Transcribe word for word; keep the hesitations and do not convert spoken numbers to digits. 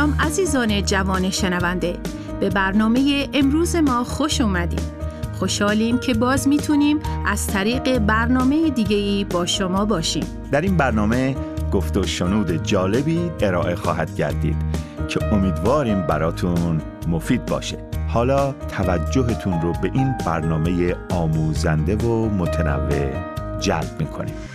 سلام عزیزان جوان شنونده، به برنامه امروز ما خوش اومدیم. خوشحالیم که باز میتونیم از طریق برنامه دیگه‌ای با شما باشیم. در این برنامه گفت و شنود جالبی ارائه خواهد گردید که امیدواریم براتون مفید باشه. حالا توجهتون رو به این برنامه آموزنده و متنوع جلب میکنیم.